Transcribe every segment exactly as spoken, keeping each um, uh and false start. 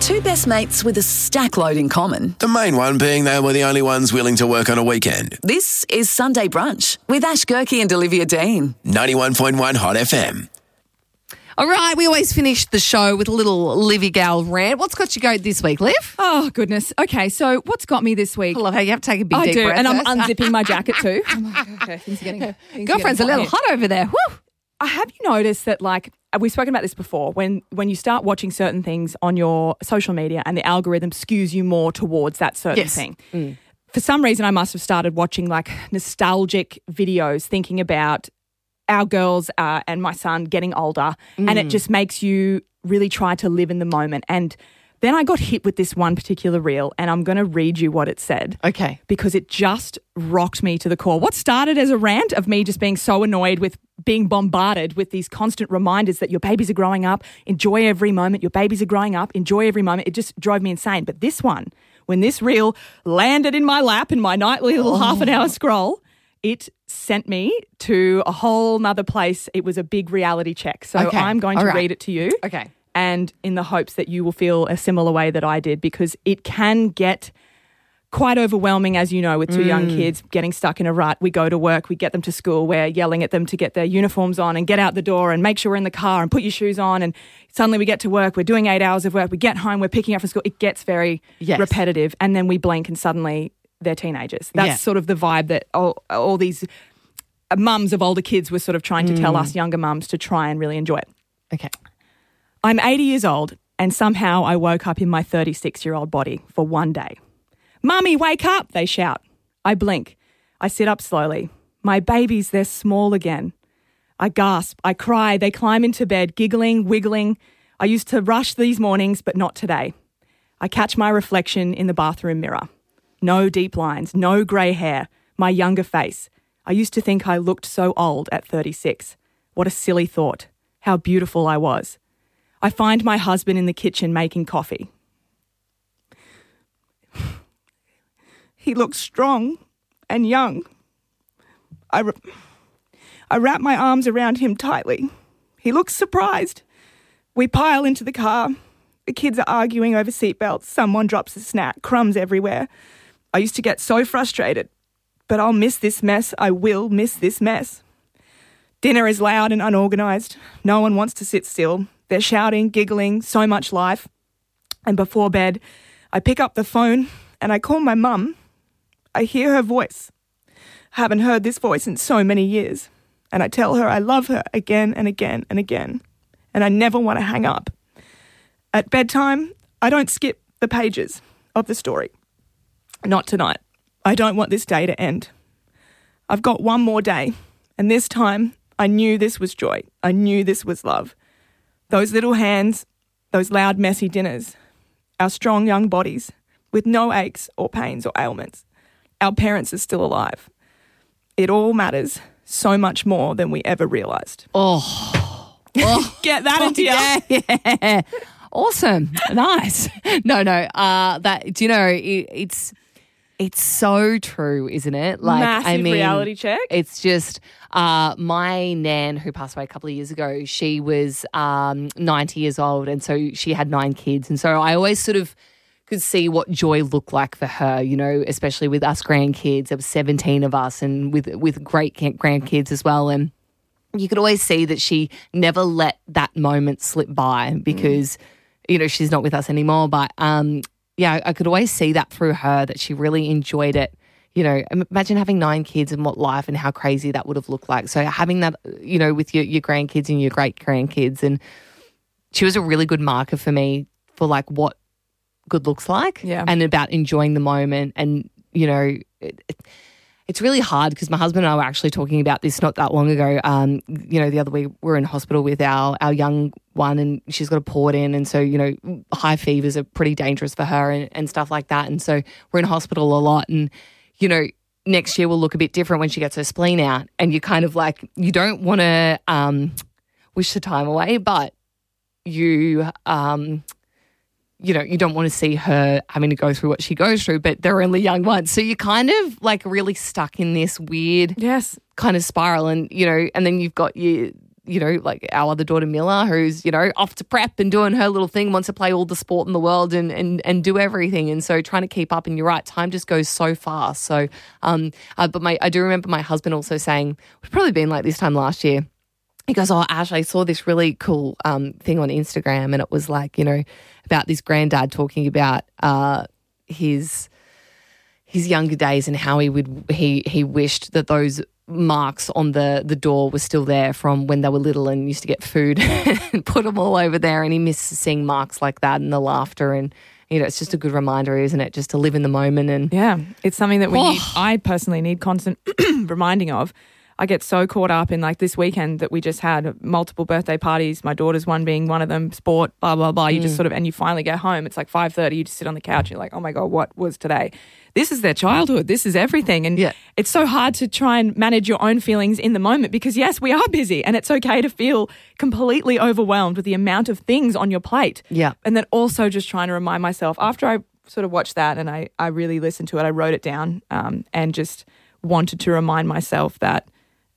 Two best mates with a stack load in common. The main one being they were the only ones willing to work on a weekend. This is Sunday Brunch with Ash Gerke and Olivia Dean. ninety-one point one Hot F M. All right, we always finish the show with a little Livy Gal rant. What's got you going this week, Liv? Oh, goodness. Okay, so what's got me this week? I love how you have to take a big I deep do, breath and I'm first. unzipping my jacket too. I'm like, okay, things are getting... things are Girlfriend's a getting little quiet. hot over there. Woo! Uh, Have you noticed that, like, we've spoken about this before, when, when you start watching certain things on your social media and the algorithm skews you more towards that certain Yes. thing? Mm. For some reason, I must have started watching, like, nostalgic videos thinking about our girls uh, and my son getting older, Mm. and it just makes you really try to live in the moment. And then I got hit with this one particular reel, and I'm going to read you what it said. Okay. Because it just rocked me to the core. What started as a rant of me just being so annoyed with being bombarded with these constant reminders that your babies are growing up, enjoy every moment, your babies are growing up, enjoy every moment. It just drove me insane. But this one, when this reel landed in my lap in my nightly little Oh. half an hour scroll, it sent me to a whole nother place. It was a big reality check. So Okay. I'm going to All right. read it to you. Okay. And in the hopes that you will feel a similar way that I did, because it can get quite overwhelming, as you know, with two young kids getting stuck in a rut. We go to work, we get them to school, we're yelling at them to get their uniforms on and get out the door and make sure we're in the car and put your shoes on, and suddenly we get to work, we're doing eight hours of work, we get home, we're picking up from school. It gets very Yes. repetitive, and then we blink and suddenly they're teenagers. That's Yeah. sort of the vibe that all, all these mums of older kids were sort of trying to tell us younger mums to try and really enjoy it. Okay. I'm eighty years old, and somehow I woke up in my thirty-six-year-old body for one day. Mummy, wake up, they shout. I blink. I sit up slowly. My babies, they're small again. I gasp. I cry. They climb into bed, giggling, wiggling. I used to rush these mornings, but not today. I catch my reflection in the bathroom mirror. No deep lines, no grey hair, my younger face. I used to think I looked so old at thirty-six. What a silly thought. How beautiful I was. I find my husband in the kitchen making coffee. He looks strong and young. I, r- I wrap my arms around him tightly. He looks surprised. We pile into the car. The kids are arguing over seatbelts. Someone drops a snack, crumbs everywhere. I used to get so frustrated, but I'll miss this mess. I will miss this mess. Dinner is loud and unorganised. No one wants to sit still. They're shouting, giggling, so much life. And before bed, I pick up the phone and I call my mum. I hear her voice. I haven't heard this voice in so many years. And I tell her I love her again and again and again. And I never want to hang up. At bedtime, I don't skip the pages of the story. Not tonight. I don't want this day to end. I've got one more day. And this time, I knew this was joy. I knew this was love. Those little hands, those loud, messy dinners, our strong young bodies with no aches or pains or ailments. Our parents are still alive. It all matters so much more than we ever realised. Oh. oh. Get that into you. Yeah, yeah. Awesome. Nice. No, no. Uh, that, do you know, it, it's it's so true, isn't it? Like, Massive I mean, reality check. It's just uh, my nan, who passed away a couple of years ago, she was um, ninety years old, and so she had nine kids. And so I always sort of could see what joy looked like for her, you know, especially with us grandkids. There was seventeen of us, and with with great grandkids as well. And you could always see that she never let that moment slip by because, mm. you know, she's not with us anymore. But, um, yeah, I could always see that through her, that she really enjoyed it. You know, imagine having nine kids and what life and how crazy that would have looked like. So having that, you know, with your, your grandkids and your great-grandkids. And she was a really good marker for me for, like, what good looks like, yeah, and about enjoying the moment. And, you know, it, it, it's really hard because my husband and I were actually talking about this not that long ago. Um, you know, the other week we were in hospital with our, our young one, and she's got a port in, and so, you know, high fevers are pretty dangerous for her and, and stuff like that. And so we're in hospital a lot, and, you know, next year will look a bit different when she gets her spleen out, and you kind of like, you don't want to um, wish the time away, but you... Um, you know, you don't want to see her having to go through what she goes through, but they're only young ones. So you're kind of like really stuck in this weird yes. kind of spiral, and, you know, and then you've got your, you know, like our other daughter Milla, who's, you know, off to prep and doing her little thing, wants to play all the sport in the world and and, and do everything. And so trying to keep up, and you're right, time just goes so fast. So, um, uh, but my I do remember my husband also saying, it's probably been like this time last year, he goes, oh, Ash, I saw this really cool um, thing on Instagram, and it was like, you know, about this granddad talking about uh, his his younger days and how he would he he wished that those marks on the, the door were still there from when they were little and used to get food and put them all over there, and he misses seeing marks like that and the laughter, and you know, it's just a good reminder, isn't it, just to live in the moment. And yeah, it's something that we oh. need, I personally need constant reminding of. I get so caught up in like this weekend that we just had multiple birthday parties, my daughter's one being one of them, sport, blah, blah, blah. You mm. just sort of, and you finally get home. It's like five thirty, you just sit on the couch and you're like, oh my God, what was today? This is their childhood. This is everything. And yeah. it's so hard to try and manage your own feelings in the moment because yes, we are busy, and it's okay to feel completely overwhelmed with the amount of things on your plate. Yeah. And then also just trying to remind myself after I sort of watched that and I, I really listened to it, I wrote it down um, and just wanted to remind myself that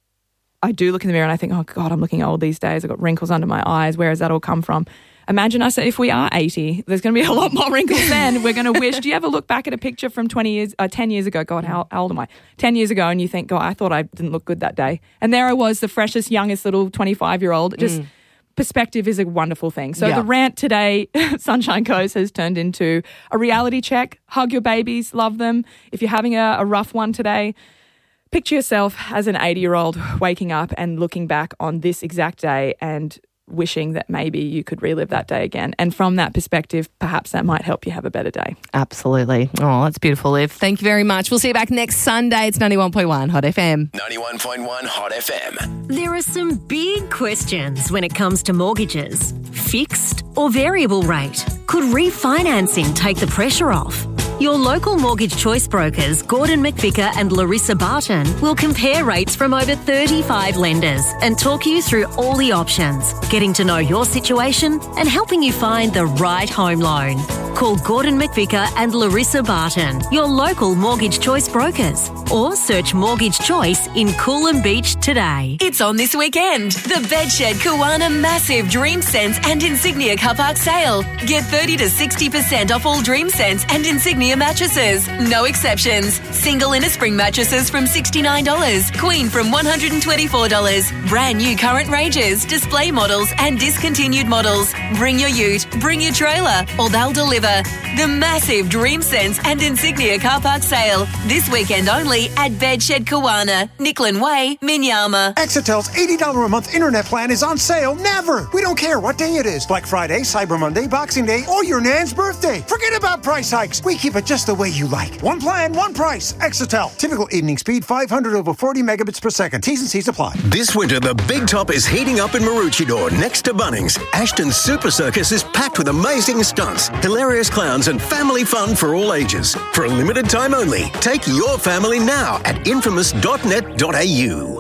I do look in the mirror and I think, oh God, I'm looking old these days. I've got wrinkles under my eyes. Where has that all come from? Imagine us if we are eighty, there's going to be a lot more wrinkles then. We're going to wish. Do you ever look back at a picture from twenty years, uh, ten years ago? God, how, how old am I? ten years ago, and you think, God, I thought I didn't look good that day. And there I was, the freshest, youngest little twenty-five-year-old. Just mm. perspective is a wonderful thing. So yeah. the rant today, Sunshine Coast, has turned into a reality check. Hug your babies, love them. If you're having a, a rough one today, picture yourself as an eighty-year-old waking up and looking back on this exact day and wishing that maybe you could relive that day again. And from that perspective, perhaps that might help you have a better day. Absolutely. Oh, that's beautiful, Liv. Thank you very much. We'll see you back next Sunday. It's ninety-one point one Hot F M. ninety-one point one Hot F M. There are some big questions when it comes to mortgages. Fixed or variable rate? Could refinancing take the pressure off? Your local mortgage choice brokers, Gordon McVicker and Larissa Barton, will compare rates from over thirty-five lenders and talk you through all the options, getting to know your situation and helping you find the right home loan. Call Gordon McVicker and Larissa Barton, your local mortgage choice brokers, or search Mortgage Choice in Coolum Beach today. It's on this weekend. The Bedshed Kawana Massive Dream Sense and Insignia Car Park Sale. Get thirty to sixty percent off all Dream Sense and Insignia mattresses. No exceptions. Single inner spring mattresses from sixty-nine dollars. Queen from one hundred twenty-four dollars. Brand new current ranges, display models and discontinued models. Bring your ute, bring your trailer, or they'll deliver. The massive Dream Sense and Insignia Car Park Sale. This weekend only at Bedshed Kawana, Nicklin Way, Minyama. Exitel's eighty dollars a month internet plan is on sale never. We don't care what day it is. Black Friday, Cyber Monday, Boxing Day, or your Nan's birthday. Forget about price hikes. We keep it just the way you like. One plan, one price. Exitel. Typical evening speed five hundred over forty megabits per second. T's and C's apply. This winter, the Big Top is heating up in Maroochydore, next to Bunnings. Ashton's Super Circus is packed with amazing stunts, hilarious clowns, and family fun for all ages. For a limited time only, take your family now at infamous dot net dot a u.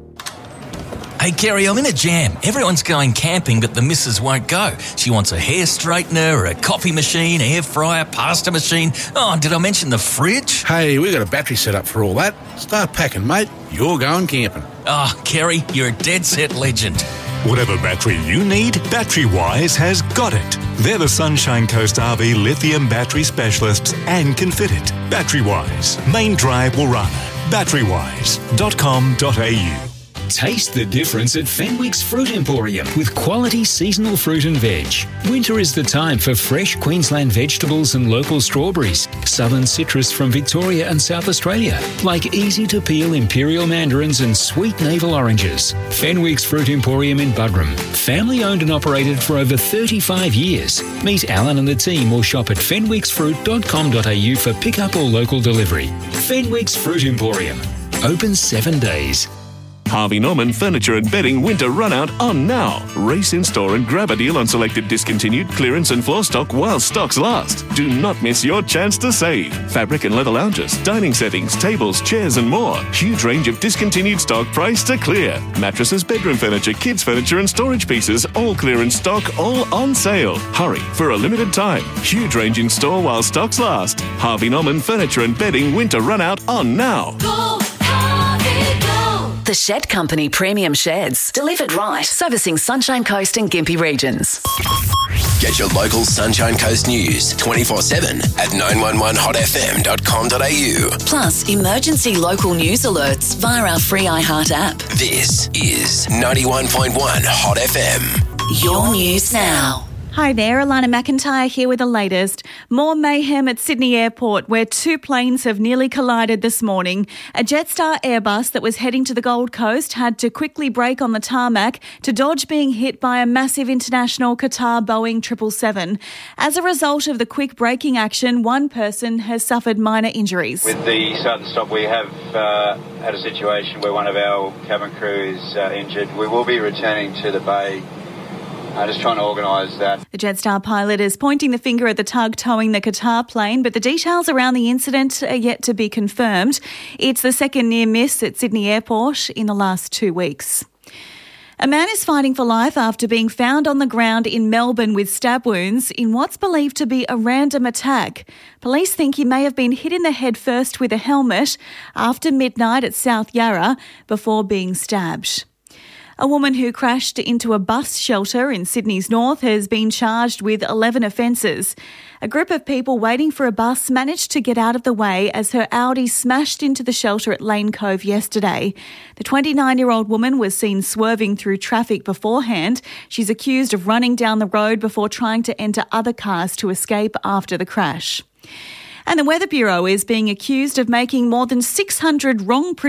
Hey, Kerry, I'm in a jam. Everyone's going camping, but the missus won't go. She wants a hair straightener, a coffee machine, air fryer, pasta machine. Oh, did I mention the fridge? Hey, we got a battery set up for all that. Start packing, mate. You're going camping. Oh, Kerry, you're a dead set legend. Whatever battery you need, BatteryWise has got it. They're the Sunshine Coast R V lithium battery specialists and can fit it. BatteryWise. Main Drive Warana. battery wise dot com dot a u. Taste the difference at Fenwick's Fruit Emporium with quality seasonal fruit and veg. Winter is the time for fresh Queensland vegetables and local strawberries, southern citrus from Victoria and South Australia, like easy-to-peel imperial mandarins and sweet navel oranges. Fenwick's Fruit Emporium in Buderim, family-owned and operated for over thirty-five years. Meet Alan and the team or shop at fenwicks fruit dot com dot a u for pickup or local delivery. Fenwick's Fruit Emporium, open seven days. Harvey Norman Furniture and Bedding Winter Runout on now. Race in store and grab a deal on selected discontinued, clearance and floor stock while stocks last. Do not miss your chance to save. Fabric and leather lounges, dining settings, tables, chairs and more. Huge range of discontinued stock priced to clear. Mattresses, bedroom furniture, kids furniture and storage pieces, all clearance stock, all on sale. Hurry for a limited time. Huge range in store while stocks last. Harvey Norman Furniture and Bedding Winter Runout on now. Go, Harvey, go! The Shed Company Premium Sheds. Delivered right. Servicing Sunshine Coast and Gympie regions. Get your local Sunshine Coast news twenty-four seven at nine one one hot f m dot com dot a u. Plus, emergency local news alerts via our free iHeart app. This is ninety-one point one Hot F M. Your news now. Hi there, Alana McIntyre here with the latest. More mayhem at Sydney Airport, where two planes have nearly collided this morning. A Jetstar Airbus that was heading to the Gold Coast had to quickly brake on the tarmac to dodge being hit by a massive international Qatar Boeing triple seven. As a result of the quick braking action, one person has suffered minor injuries. With the sudden stop, we have uh, had a situation where one of our cabin crew is uh, injured. We will be returning to the bay. Uh, just trying to organise that. The Jetstar pilot is pointing the finger at the tug towing the Qatar plane, but the details around the incident are yet to be confirmed. It's the second near miss at Sydney Airport in the last two weeks. A man is fighting for life after being found on the ground in Melbourne with stab wounds in what's believed to be a random attack. Police think he may have been hit in the head first with a helmet after midnight at South Yarra before being stabbed. A woman who crashed into a bus shelter in Sydney's north has been charged with eleven offences. A group of people waiting for a bus managed to get out of the way as her Audi smashed into the shelter at Lane Cove yesterday. The twenty-nine-year-old woman was seen swerving through traffic beforehand. She's accused of running down the road before trying to enter other cars to escape after the crash. And the Weather Bureau is being accused of making more than six hundred wrong predictions